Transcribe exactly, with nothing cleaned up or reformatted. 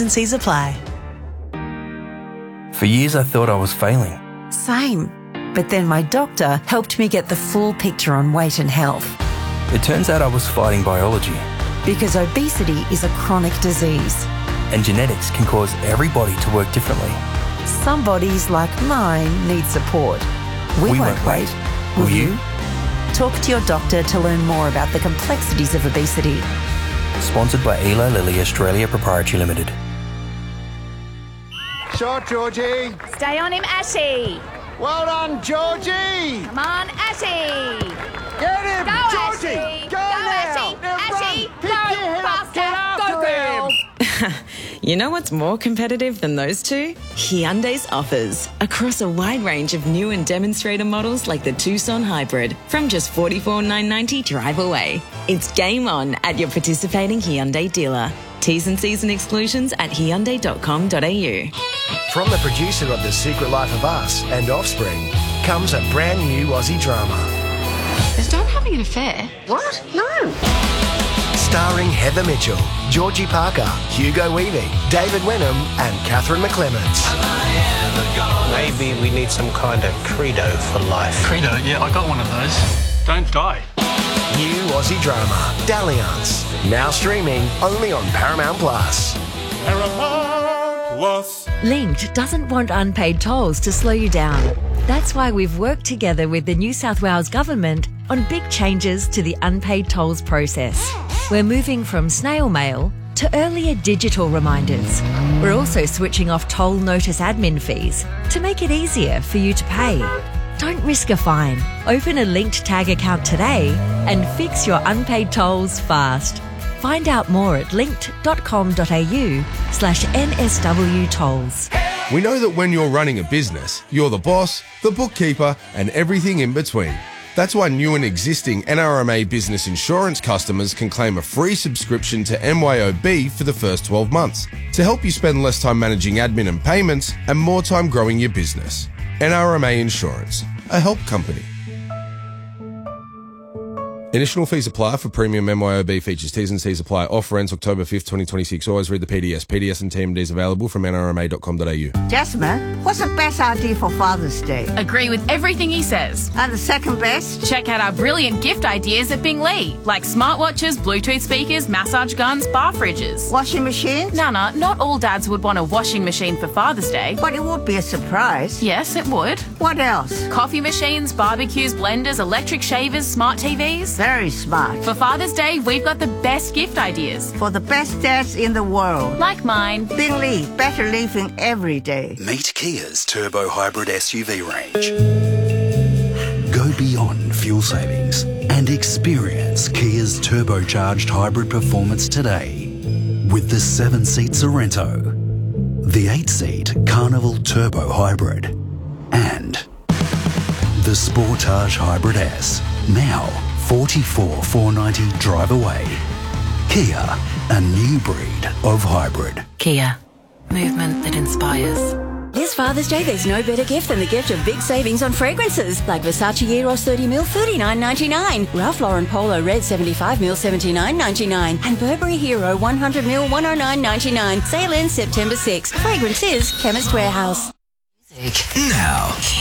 and C's apply. For years I thought I was failing. Same. But then my doctor helped me get the full picture on weight and health. It turns out I was fighting biology. Because obesity is a chronic disease. And genetics can cause every body to work differently. Some bodies, like mine, need support. We, We won't won't wait. wait. Will Will you? you? Talk to your doctor to learn more about the complexities of obesity. Sponsored by Eli Lilly Australia Proprietary Limited. Shot, Georgie. Stay on him, Ashy. Well done, Georgie. Come on, Ashy. Get him, Go, Georgie. Ashy. Go, Go, now. Ashy. Now Ashy. run. Pick Go, your head up. faster. Get after Go, girl. him. You know what's more competitive than those two? Hyundai's offers. Across a wide range of new and demonstrator models like the Tucson Hybrid from just forty-four thousand nine hundred ninety dollars drive away. It's game on at your participating Hyundai dealer. T's and C's and exclusions at hyundai dot com dot a u. From the producer of The Secret Life of Us and Offspring comes a brand new Aussie drama. Is Dom having an affair? What? No. Starring Heather Mitchell, Georgie Parker, Hugo Weaving, David Wenham and Catherine McClements. Maybe we need some kind of credo for life. Credo? Yeah, I got one of those. Don't die. New Aussie drama, Dalliance. Now streaming only on Paramount Plus. Paramount Plus. Linked doesn't want unpaid tolls to slow you down. That's why we've worked together with the New South Wales Government on big changes to the unpaid tolls process. We're moving from snail mail to earlier digital reminders. We're also switching off toll notice admin fees to make it easier for you to pay. Don't risk a fine. Open a Linked Tag account today and fix your unpaid tolls fast. Find out more at linked dot com dot a u slash N S W tolls. We know that when you're running a business, you're the boss, the bookkeeper, and everything in between. That's why new and existing N R M A Business Insurance customers can claim a free subscription to M Y O B for the first twelve months to help you spend less time managing admin and payments and more time growing your business. N R M A Insurance, a help company. Additional fees apply for premium M Y O B features. T's and C's apply. Offer ends October fifth, twenty twenty-six. Always read the P D S. P D S and T M Ds available from N R M A dot com dot a u. Jasmine, what's the best idea for Father's Day? Agree with everything he says. And the second best? Check out our brilliant gift ideas at Bing Lee, like smartwatches, Bluetooth speakers, massage guns, bar fridges. Washing machines? Nana, not all dads would want a washing machine for Father's Day. But it would be a surprise. Yes, it would. What else? Coffee machines, barbecues, blenders, electric shavers, smart T Vs. Very smart. For Father's Day, we've got the best gift ideas. For the best dads in the world. Like mine. Bing Lee, better living every day. Meet Kia's Turbo Hybrid S U V range. Go beyond fuel savings and experience Kia's turbocharged hybrid performance today with the seven-seat Sorrento, the eight-seat Carnival Turbo Hybrid, and the Sportage Hybrid S, now forty-four thousand four hundred ninety dollars drive away. Kia, a new breed of hybrid. Kia, movement that inspires. This Father's Day, there's no better gift than the gift of big savings on fragrances, like Versace Eros thirty mil, thirty-nine ninety-nine, Ralph Lauren Polo Red seventy-five mil, seventy-nine ninety-nine, and Burberry Hero one hundred mil, one oh nine ninety-nine. Sale ends September sixth. Fragrance is Chemist Warehouse. Now,